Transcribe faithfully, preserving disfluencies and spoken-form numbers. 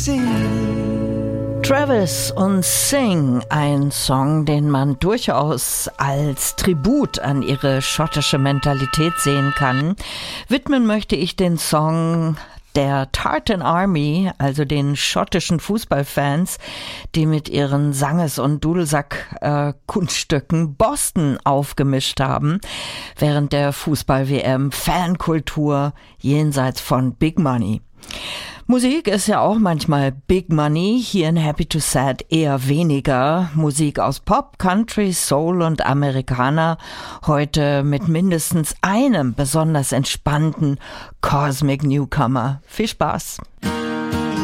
see. Travis und Sing, ein Song, den man durchaus als Tribut an ihre schottische Mentalität sehen kann. Widmen möchte ich den Song der Tartan Army, also den schottischen Fußballfans, die mit ihren Sanges- und Dudelsack-Kunststücken äh, Boston aufgemischt haben, während der Fußball-W M. Fankultur jenseits von Big Money. Musik ist ja auch manchmal Big Money, hier in Happy to Sad eher weniger. Musik aus Pop, Country, Soul und Amerikaner, heute mit mindestens einem besonders entspannten Cosmic Newcomer. Viel Spaß!